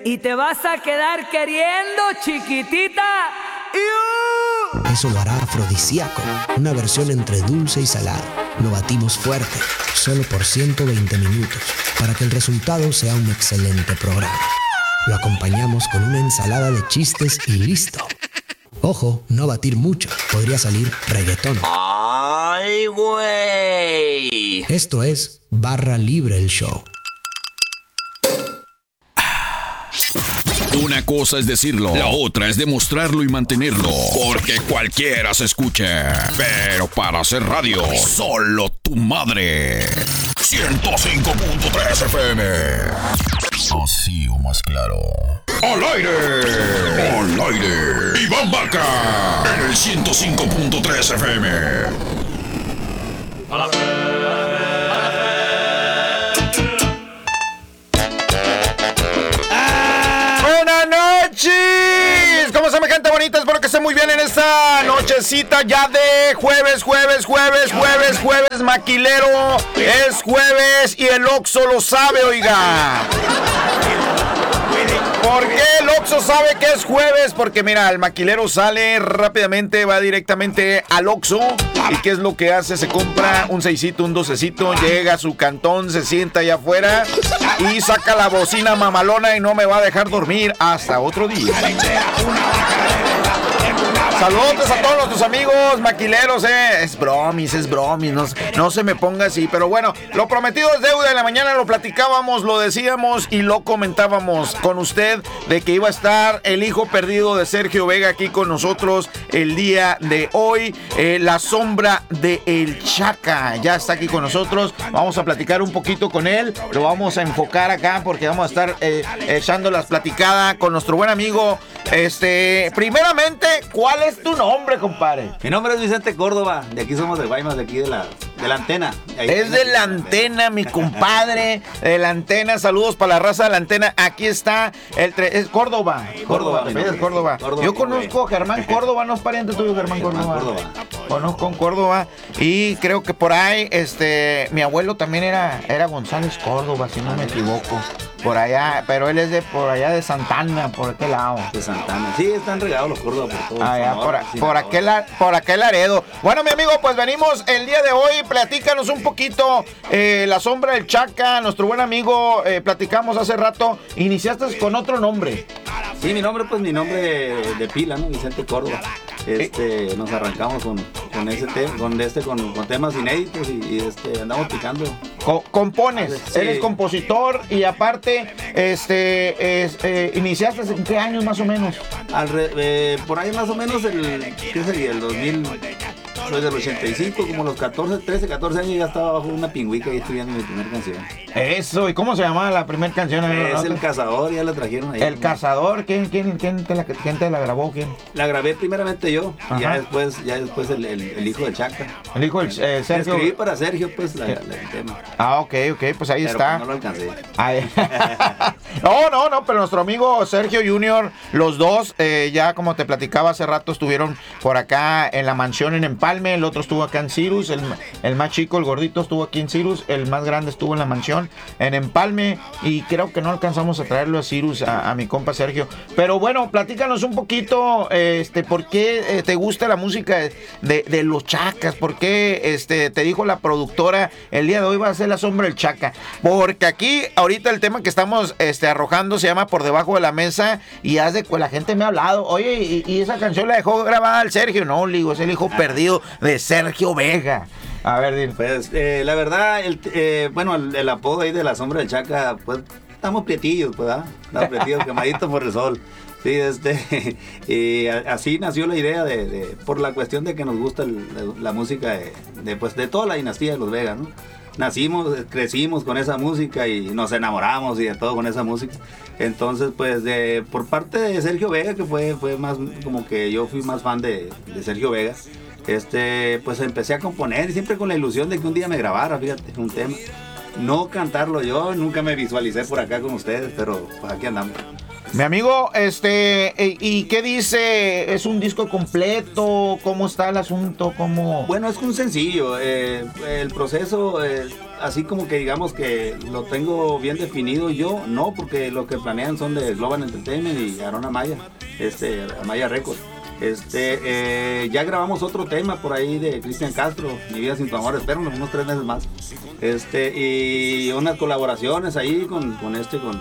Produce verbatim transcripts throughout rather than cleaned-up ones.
y te vas a quedar queriendo, chiquitita. ¡Iu! Eso lo hará afrodisíaco, una versión entre dulce y salado. Lo batimos fuerte, solo por ciento veinte minutos, para que el resultado sea un excelente programa. Lo acompañamos con una ensalada de chistes y listo. Ojo, no batir mucho, podría salir reggaetón. ¡Ay, güey! Esto es Barra Libre el Show. Una cosa es decirlo, la otra es demostrarlo y mantenerlo, porque cualquiera se escucha. Pero para hacer radio, solo tu madre. ciento cinco punto tres F M. Así o más claro. ¡Al aire! ¡Al aire! ¡Iván Vaca! En el ciento cinco punto tres F M. ¡A la ¿Cómo se llama, gente bonita? Espero que estén muy bien en esta nochecita ya de jueves, jueves, jueves, jueves, jueves, maquilero. Es jueves y el Oxxo lo sabe, oiga. ¿Por qué el Oxxo sabe que es jueves? Porque mira, el maquilero sale rápidamente, va directamente al Oxxo. ¿Y qué es lo que hace? Se compra un seisito, un docecito, llega a su cantón, se sienta allá afuera y saca la bocina mamalona y no me va a dejar dormir hasta otro día. Saludos a todos nuestros amigos maquileros, eh. Es bromis, es bromis, no, no se me ponga así. Pero bueno, lo prometido es deuda. En la mañana lo platicábamos, lo decíamos y lo comentábamos con usted de que iba a estar el hijo perdido de Sergio Vega aquí con nosotros el día de hoy. Eh, la sombra de El Chaca ya está aquí con nosotros. Vamos a platicar un poquito con él. Lo vamos a enfocar acá porque vamos a estar eh, echando las platicadas con nuestro buen amigo. Este, primeramente, ¿cuál es tu nombre, compadre? Mi nombre es Vicente Córdoba, de aquí somos de Guaymas, de aquí de la, de la antena. Ahí es de la antena, mi compadre, de la antena, saludos para la raza de la antena. Aquí está, el tre- es Córdoba. Córdoba, Córdoba, es Córdoba. Córdoba. Yo conozco a Germán Córdoba, ¿no es pariente tuyo, Germán Córdoba? Córdoba? Conozco a Córdoba y creo que por ahí, este, mi abuelo también era, era González Córdoba, si no me equivoco. Por allá, pero él es de por allá de Santana, por aquel lado. De Santana. Sí, están regados los Córdoba por todo. Allá, por, a, por, aquel, por aquel Laredo. Bueno, mi amigo, pues venimos el día de hoy. Platícanos un poquito eh, la sombra del Chaca. Nuestro buen amigo, eh, platicamos hace rato. Iniciaste con otro nombre. Sí, mi nombre, pues mi nombre de, de pila, ¿no? Vicente Córdoba. Este, eh. Nos arrancamos con, con ese tema, con este, con, con temas inéditos y, y este, andamos picando. Co- compones, sí. Eres compositor y aparte, este, es, eh, ¿iniciaste en qué años más o menos? Al re, eh, por ahí más o menos el, ¿qué sería? El dos mil, soy del ochenta y cinco, como los catorce, trece, catorce años ya estaba bajo una pingüica y estudiando mi primera canción. Eso, ¿y cómo se llamaba la primera canción? Es ¿no? El Cazador, ya la trajeron ahí. El Cazador, ¿quién, quién, quién, te la, quién te la grabó? ¿Quién? La grabé primeramente yo, y ya después, ya después el, el, el hijo de Chaca. El hijo del eh, Sergio. Escribí para Sergio, pues, la, la, el tema. Ah, ok, ok, pues ahí pero está. Pues no lo alcancé. no, no, no, pero nuestro amigo Sergio Junior, los dos, eh, ya como te platicaba hace rato, estuvieron por acá en la mansión en Empalme, el otro estuvo acá en Cirrus, el, el más chico, el gordito, estuvo aquí en Cirrus, el más grande estuvo en la mansión en Empalme, y creo que no alcanzamos a traerlo a Cirrus, a, a mi compa Sergio. Pero bueno, platícanos un poquito, este, ¿por qué eh, te gusta la música de, de, de los Chacas? ¿Por qué este, te dijo la productora el día de hoy va a ser la sombra del Chaca? Porque aquí, ahorita el tema que estamos este, arrojando se llama Por Debajo de la Mesa, y haz de, pues, la gente me ha hablado, oye, y, y esa canción la dejó grabada al Sergio. No, le digo, es el hijo ah. perdido de Sergio Vega. A ver, dime. Pues, eh, la verdad, el, eh, bueno, el, el apodo ahí de la sombra del Chaca, pues, estamos prietillos, pues, ¿ah? Estamos prietillos, quemaditos por el sol. Sí, este, y así nació la idea de, de, por la cuestión de que nos gusta el, la, la música de, de, pues, de toda la dinastía de los Vega, ¿no? Nacimos, crecimos con esa música y nos enamoramos y de todo con esa música. Entonces, pues, de, por parte de Sergio Vega, que fue, fue más, como que yo fui más fan de, de Sergio Vega, este, pues empecé a componer y siempre con la ilusión de que un día me grabara, fíjate, un tema. No cantarlo yo, nunca me visualicé por acá con ustedes, pero pues aquí andamos. Mi amigo, este, ¿y qué dice? ¿Es un disco completo? ¿Cómo está el asunto? ¿Cómo? Bueno, es un sencillo. Eh, el proceso, eh, así como que digamos que lo tengo bien definido yo, no, porque lo que planean son de Global Entertainment y Aaron Amaya, este, Amaya Records. Este, eh, ya grabamos otro tema por ahí de Cristian Castro, Mi vida sin tu amor, espero unos tres meses más. Este, y unas colaboraciones ahí con, con este, con,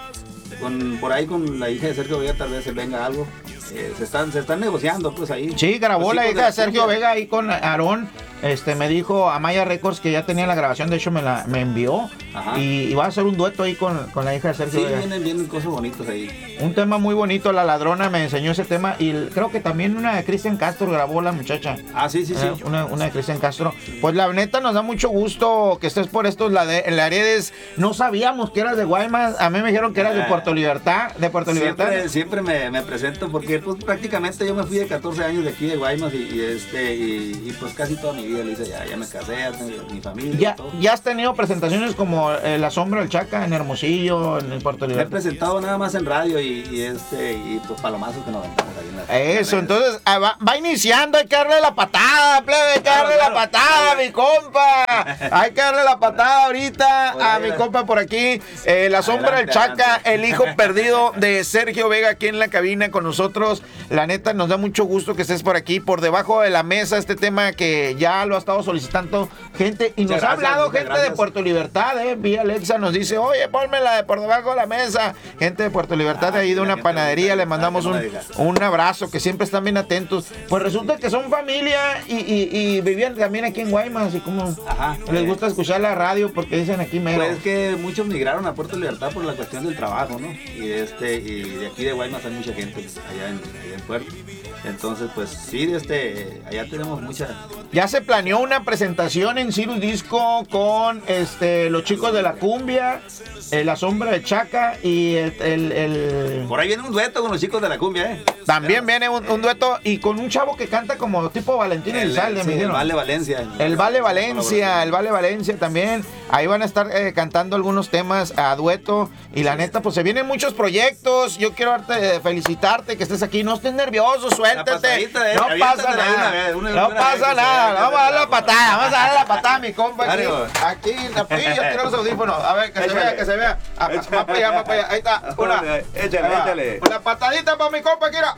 con, por ahí con la hija de Sergio Vega, tal vez se venga algo. Eh, se están, se están negociando pues ahí. Sí, grabó la hija de Sergio cumbia. Vega ahí con Aarón. Este, me dijo Amaya Records que ya tenía la grabación, de hecho me la me envió. Y, y va a hacer un dueto ahí con, con la hija de Sergio Sí, Vega. vienen, vienen cosas bonitas ahí. Un tema muy bonito, La Ladrona me enseñó ese tema y el- creo que también una de Cristian Castro grabó la muchacha. Ah, sí, sí, sí. Eh, Una, una de Cristian Castro. Pues la neta nos da mucho gusto que estés por estos lade- laredes. No sabíamos que eras de Guaymas. A mí me dijeron que eras de Puerto Libertad. De Puerto Libertad. Siempre, siempre me, me presento porque pues prácticamente yo me fui de catorce años de aquí de Guaymas y, y, este y, y, pues casi toda mi vida le hice ya, ya me casé, ya tengo mi familia. Ya, y todo. ya has tenido presentaciones como eh, La Sombra del Chaca en Hermosillo, en el Puerto Me he Libertad. presentado nada más en radio y, y este y pues palomazos que nos aventamos ahí en la- en las Eso, redes. entonces ah, va, va iniciando, hay que darle la patada, plebe, hay que Claro, darle claro, la patada, claro. mi compa. Hay que darle la patada ahorita Por a ahí, mi la- compa por aquí. Eh, la Sombra Adelante, del Chaca, adelante. el hijo perdido de Sergio Vega aquí en la cabina con nosotros. La neta, nos da mucho gusto que estés por aquí, por debajo de la mesa, este tema que ya lo ha estado solicitando gente. Y nos Muchas ha gracias, hablado muchas gente de gracias. Puerto Libertad, eh. Vía Alexa nos dice, oye, pónmela de por debajo de la mesa. Gente de Puerto Libertad, de ahí de la una gente panadería, bonita, le mandamos ah, que no un, me digas. un abrazo, que siempre están bien atentos. Pues resulta que son familia y, y, y vivían también aquí en Guaymas y como Ajá. les Eh, gusta escuchar la radio porque dicen aquí mero. Pues que muchos migraron a Puerto Libertad por la cuestión del trabajo, ¿no? Y este y de aquí de Guaymas hay mucha gente allá en, allá en Puerto. Entonces, pues sí, de este, allá tenemos mucha. Ya se planeó una presentación en Cirus Disco con este los chicos de la cumbia, eh, La Sombra de Chaca y el, el- el- Por ahí viene un dueto con los chicos de la cumbia, ¿eh? también viene un, un dueto y con un chavo que canta como tipo Valentín El, Elizalde, sí, me el dijeron. Vale Valencia. El Vale Valencia, el Vale Valencia también. Ahí van a estar eh, cantando algunos temas a dueto. Y la neta, pues se vienen muchos proyectos. Yo quiero darte, eh, felicitarte que estés aquí. No estés nervioso, suéltate. pasadita, eh, No pasa aviéntatela de una nada. vez, una- No una pasa vez que se nada. vea, Vamos a darle la que- patada. Vamos a darle la patada a mi compa aquí. Ánimo. Aquí, aquí, yo tiro los audífonos. A ver, que se Échale. vea, que se vea. Ah, Más para allá, más para allá. Ahí está. Una. Échale, Ahí va. échale. Una patadita para mi compa, quiera.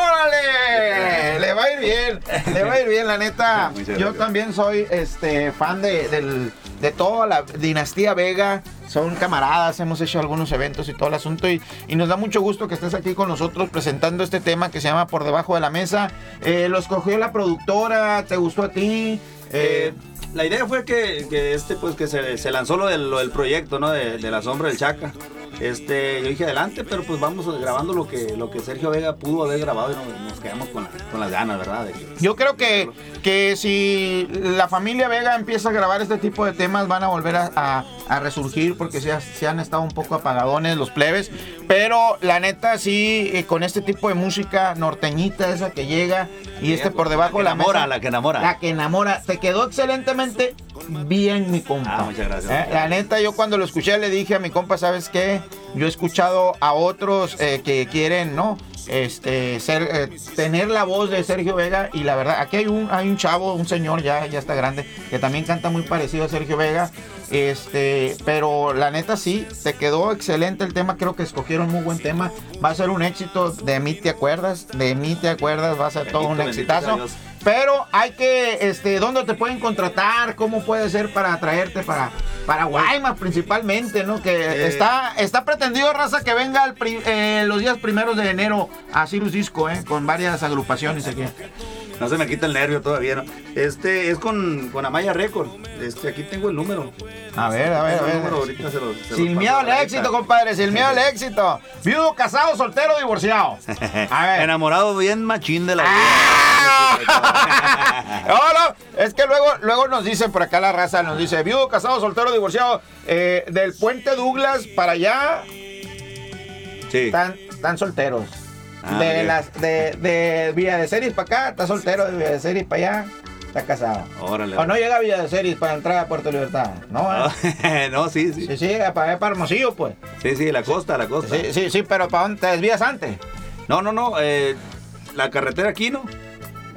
¡Órale! Le va a ir bien. Le va a ir bien, la neta. Muchas Yo gracias. también soy este fan de, del- de toda la dinastía Vega. Son camaradas, hemos hecho algunos eventos y todo el asunto. Y, y nos da mucho gusto que estés aquí con nosotros presentando este tema que se llama Por Debajo de la Mesa. Eh, lo escogió la productora, ¿te gustó a ti? Eh, la idea fue que, que este pues que se, se lanzó lo del, lo del proyecto, ¿no? De, de La Sombra del Chaca. Este, yo dije adelante, pero pues vamos grabando lo que, lo que Sergio Vega pudo haber grabado y nos, nos quedamos con, la- con las ganas, ¿verdad? De que- Yo creo que, que si la familia Vega empieza a grabar este tipo de temas van a volver a, a- a resurgir porque se, ha- se han estado un poco apagadones los plebes, pero la neta sí, eh, con este tipo de música norteñita esa que llega y este por debajo de la la que enamora, mesa, la que enamora. la que enamora, te quedó excelentemente bien, mi compa. Ah, muchas gracias. Eh, La neta, yo cuando lo escuché le dije a mi compa, ¿sabes qué? Yo he escuchado a otros eh, que quieren, ¿no? Este, ser, eh, tener la voz de Sergio Vega y la verdad, aquí hay un, hay un chavo, un señor ya, ya está grande, que también canta muy parecido a Sergio Vega, este, pero la neta sí, te quedó excelente el tema, creo que escogieron muy buen tema, va a ser un éxito, de mí te acuerdas, de mí te acuerdas, va a ser todo un Bendito, bendito exitazo. sea Dios. Pero hay que, este, ¿dónde te pueden contratar? ¿Cómo puede ser para atraerte para, para Guaymas principalmente, ¿no? Que Eh. está, está pretendido, raza, que venga el pri- eh, los días primeros de enero a Cirus Disco, ¿eh? Con varias agrupaciones aquí. No se me quita el nervio todavía, ¿no? Este es con, con Amaya Record. Este, aquí tengo el número. A ver, a ver, a Tengo el ver. número, ahorita se los- se los Sin paso miedo al ahorita. éxito, compadre, sin miedo al éxito. Viudo, casado, soltero, divorciado. A ver. Enamorado bien machín de la ¡Ah! vida. No, no, es que luego, luego nos dicen por acá la raza, nos dice, viudo, casado, soltero, divorciado, eh, del Puente Douglas para allá, Sí. están, están solteros. Ah, de ok. las, de, de Villa de Ceris para acá, está soltero, de Villa de Ceris para allá, está casado. Órale. O no llega a Villa de Ceris para entrar a Puerto Libertad, ¿no? Ah, no, sí, sí. Sí, sí, para, para Hermosillo, pues. Sí, sí, la costa, la costa. Sí, sí, sí, pero ¿para dónde te desvías antes? No, no, no. eh, la carretera aquí, ¿no?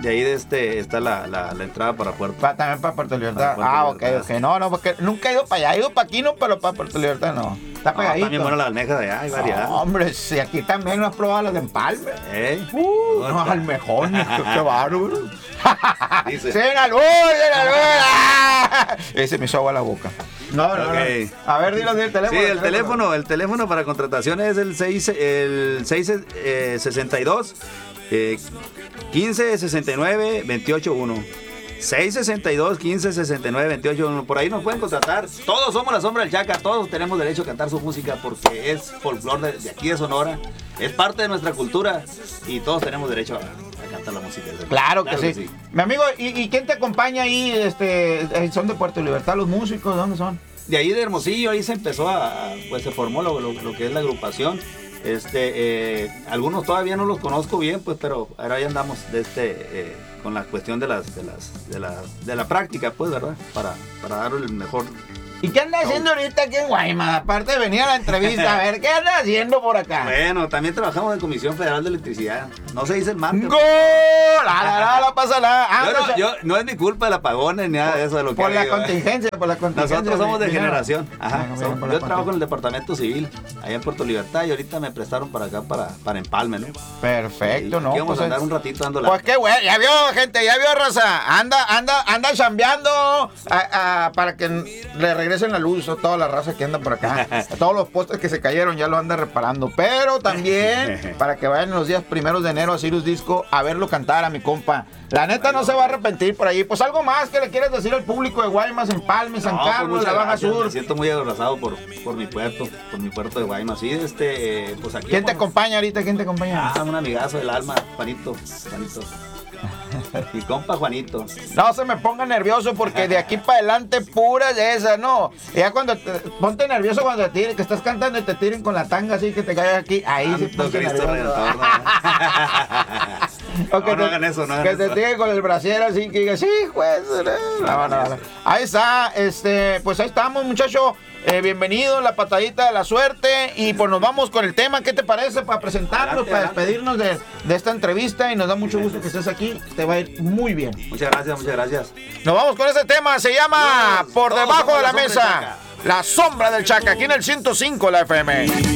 de ahí de este está la, la, la entrada para Puerto. Pa- también para Puerto Libertad. Para Puerto ah, Libertad, ok, ok. No, no, porque nunca he ido para allá. He ido para aquí, no, pero para Puerto Libertad no. Está No, pegadito. también bueno la almeja de allá, hay variedad. No, hombre, si aquí también no has probado las de empalme. ¿Eh? Uh, no, almejones, qué, qué bárbaro. Dice. ¡Sin albur, sin albur! ¡Ah! Ese me hizo agua la boca. No, no, Ok. no. A ver, dilo del teléfono. Sí, el teléfono, el teléfono para contratación es el seis, el seis sesenta y dos, eh, quince sesenta y nueve, veintiocho uno. seis sesenta y dos, quince sesenta y nueve, veintiocho uno. Por ahí nos pueden contratar. Todos somos la Sombra del Chaca. Todos tenemos derecho a cantar su música porque es folclore de, de aquí de Sonora. Es parte de nuestra cultura y todos tenemos derecho a, a cantar la música. Claro que, sí. Mi amigo, ¿y, ¿y quién te acompaña ahí? Este, ¿Son de Puerto Libertad los músicos? ¿De dónde son? De ahí de Hermosillo, ahí se empezó a, a- pues se formó lo, lo- lo que es la agrupación. Este, eh, algunos todavía no los conozco bien, pues, pero ahora ya andamos de este, eh, con la cuestión de las, de las, de las, de la práctica, pues, ¿verdad? Para, para dar el mejor. ¿Y qué anda haciendo ahorita aquí en Guaymas? Aparte de venir a la entrevista, a ver, ¿qué anda haciendo por acá? Bueno, también trabajamos en Comisión Federal de Electricidad. No se dice el marco. ¡Gol! ¡La, la, la, la pasa la! Ah, Yo no, pues, yo, no es mi culpa el apagón ni nada de eso de lo que por ha la habido, ¿eh? contingencia, por la contingencia. Nosotros somos de vinieron. generación. Ajá. Bueno, Somos- vinieron por la yo trabajo en contingencia. el departamento civil, allá en Puerto Libertad, y ahorita me prestaron para acá, para, para Empalme, ¿no? Perfecto, ¿no? Aquí vamos Pues, a andar un ratito dando la. Pues qué bueno, ya vio, gente, ya vio, raza. Anda, anda, anda chambeando a- a- para que le regresen la luz a toda la raza que anda por acá. Todos los postes que se cayeron ya lo anda reparando. Pero también para que vayan los días primeros de enero a Sirius Disco a verlo cantar a mi compa. La neta no se va a arrepentir por ahí. Pues algo más que le quieres decir al público de Guaymas, Empalme, San No, pues, Carlos, muchas la Baja gracias. Sur. Me siento muy abrazado por, por mi puerto, por mi puerto de Guaymas. Sí, este, eh, pues aquí. ¿Quién te vamos- acompaña ahorita? ¿Quién te acompaña? Ah, un amigazo del alma, Juanito, Juanito. Mi compa Juanito. No se me ponga nervioso porque de aquí para adelante puras de esas, ¿no? Y ya cuando te, ponte nervioso cuando te tiren, que estás cantando y te tiren con la tanga así que te caiga aquí, ahí sí Santo ponte Cristo nervioso. Redentor, O No, que no te- hagan eso, no hagan Que te eso. tiren con el brasiero así que digas, sí, pues. No, no, no. Ahí está, este, pues ahí estamos, muchacho. Eh, bienvenido, la patadita de la suerte. Y pues nos vamos con el tema. ¿Qué te parece para presentarnos, Adelante, para adelante. despedirnos de, de esta entrevista? Y nos da mucho gusto que estés aquí. Te va a ir muy bien. Muchas gracias, muchas gracias. Nos vamos con ese tema, se llama Todos, Por todos debajo somos de la la sombra del mesa, Chaca. La Sombra del Chaca, aquí en el ciento cinco la F M.